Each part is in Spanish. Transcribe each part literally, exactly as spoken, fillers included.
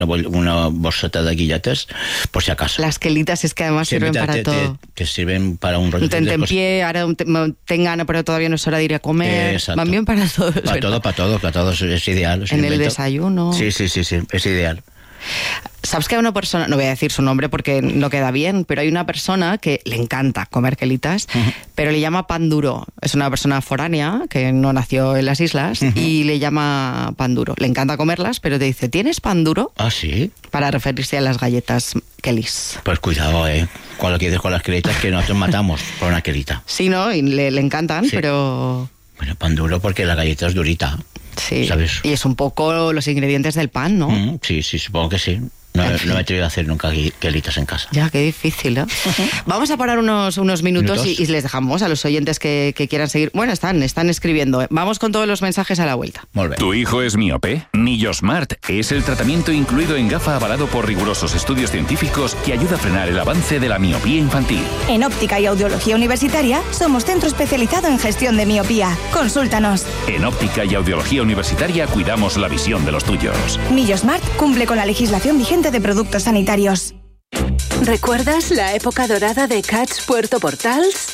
una, una bolseta de guilletes, por si acaso. Las quelitas es que además sí, sirven para te, todo. Te, te sirven para un rollo. Un tentempié, ahora un te, tengan, pero todavía no es hora de ir a comer. Exacto. Van bien para todo. Para todo, para todo, para todo, es ideal. Es en invento. El desayuno. Sí, sí, sí, sí, es ideal. ¿Sabes que hay una persona, no voy a decir su nombre porque no queda bien, pero hay una persona que le encanta comer quelitas, uh-huh. pero le llama pan duro? Es una persona foránea que no nació en las islas uh-huh. y le llama pan duro. Le encanta comerlas, pero te dice, ¿tienes pan duro? Ah, sí. Para referirse a las galletas Kellys. Pues cuidado, eh. Cuando quieres con las quelitas que nosotros matamos por una quelita. Sí, ¿no? Y le, le encantan, sí. pero... Bueno, pan duro porque la galleta es durita. Sí, ¿sabes? Y es un poco los ingredientes del pan, ¿no? Mm, sí, sí, supongo que sí. No, no me he atrevido a hacer nunca quelitas en casa. Ya, qué difícil, ¿no? Uh-huh. Vamos a parar unos, unos minutos, ¿Minutos? Y, y les dejamos a los oyentes que, que quieran seguir. Bueno, están, están escribiendo. Vamos con todos los mensajes a la vuelta. Muy bien. ¿Tu hijo es miope? Millosmart es el tratamiento incluido en gafa avalado por rigurosos estudios científicos que ayuda a frenar el avance de la miopía infantil. En Óptica y Audiología Universitaria somos centro especializado en gestión de miopía. Consúltanos. En Óptica y Audiología Universitaria cuidamos la visión de los tuyos. Millosmart cumple con la legislación vigente de productos sanitarios. ¿Recuerdas la época dorada de Catch Puerto Portals?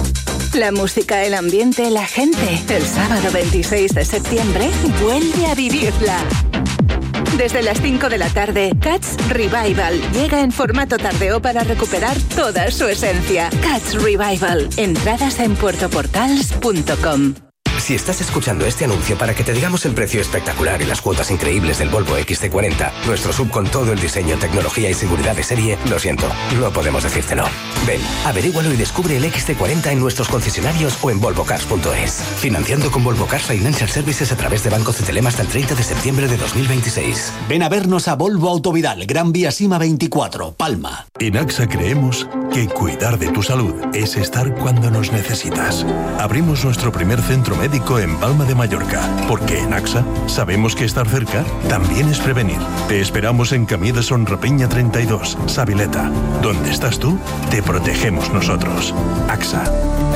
La música, el ambiente, la gente. El sábado veintiséis de septiembre vuelve a vivirla. Desde las cinco de la tarde, Catch Revival llega en formato tardeo para recuperar toda su esencia. Catch Revival. Entradas en puertoportals punto com. Si estás escuchando este anuncio para que te digamos el precio espectacular y las cuotas increíbles del Volvo equis ce cuarenta, nuestro sub con todo el diseño, tecnología y seguridad de serie, lo siento, no podemos decírtelo. Ven, averígualo y descubre el equis ce cuarenta en nuestros concesionarios o en volvo cars punto es. Financiando con Volvo Cars Financial Services a través de Banco Cetelem hasta el treinta de septiembre de dos mil veintiséis. Ven a vernos a Volvo Autovidal, Gran Vía Sima veinticuatro, Palma. En AXA creemos que cuidar de tu salud es estar cuando nos necesitas. Abrimos nuestro primer centro médico en Palma de Mallorca, porque en AXA sabemos que estar cerca también es prevenir. Te esperamos en Camí de Son Rapiña treinta y dos, Sabileta. Donde estás tú, te protegemos nosotros. AXA.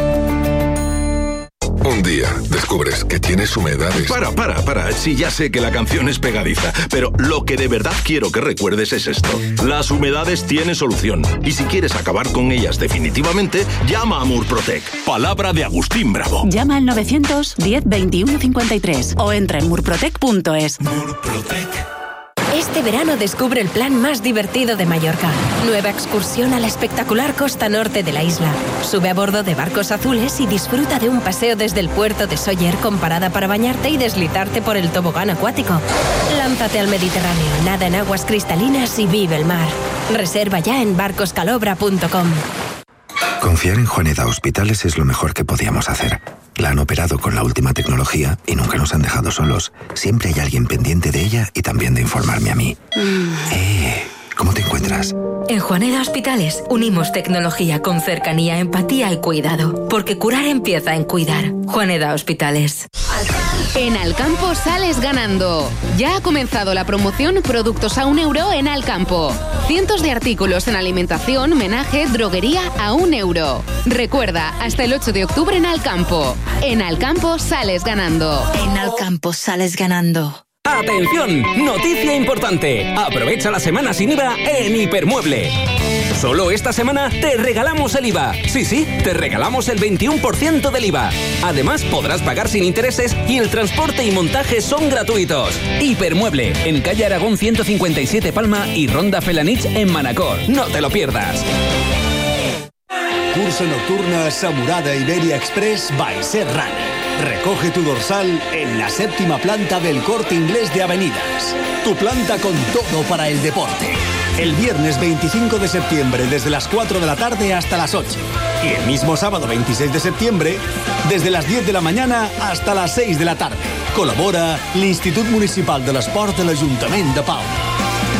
Un día descubres que tienes humedades. Para, para, para. Sí, ya sé que la canción es pegadiza, pero lo que de verdad quiero que recuerdes es esto. Las humedades tienen solución. Y si quieres acabar con ellas definitivamente, llama a Murprotec. Palabra de Agustín Bravo. Llama al novecientos diez veintiuno cincuenta y tres o entra en murprotec punto es. Murprotec. Este verano descubre el plan más divertido de Mallorca. Nueva excursión a la espectacular costa norte de la isla. Sube a bordo de barcos azules y disfruta de un paseo desde el puerto de Sóller con parada para bañarte y deslizarte por el tobogán acuático. Lánzate al Mediterráneo, nada en aguas cristalinas y vive el mar. Reserva ya en barcos calobra punto com. Confiar en Juaneda Hospitales es lo mejor que podíamos hacer. La han operado con la última tecnología y nunca nos han dejado solos. Siempre hay alguien pendiente de ella y también de informarme a mí. Mm. Eh, ¿cómo te encuentras? En Juaneda Hospitales unimos tecnología con cercanía, empatía y cuidado. Porque curar empieza en cuidar. Juaneda Hospitales. En Alcampo sales ganando. Ya ha comenzado la promoción Productos a un euro en Alcampo. Cientos de artículos en alimentación, menaje, droguería a un euro. Recuerda, hasta el ocho de octubre en Alcampo. En Alcampo sales ganando. En Alcampo sales ganando. ¡Atención! ¡Noticia importante! Aprovecha la semana sin I V A en Hipermueble. Solo esta semana te regalamos el I V A. Sí, sí, te regalamos el veintiuno por ciento del I V A. Además, podrás pagar sin intereses y el transporte y montaje son gratuitos. Hipermueble, en calle Aragón ciento cincuenta y siete Palma y Ronda Felanich en Manacor. No te lo pierdas. Cursa nocturna Samurada Iberia Express by Serrano. Recoge tu dorsal en la séptima planta del Corte Inglés de Avenidas. Tu planta con todo para el deporte. El viernes veinticinco de septiembre desde las cuatro de la tarde hasta las ocho. Y el mismo sábado veintiséis de septiembre desde las diez de la mañana hasta las seis de la tarde. Colabora l'Institut Municipal de l'Esport de l'Ajuntament de Palma.